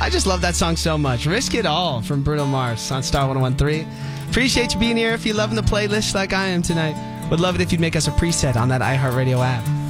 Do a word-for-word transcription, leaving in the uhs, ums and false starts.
I just love that song so much. Risk It All from Bruno Mars on Star one oh one point three. Appreciate you being here. If you're loving the playlist like I am tonight, would love it if you'd make us a preset on that iHeartRadio app.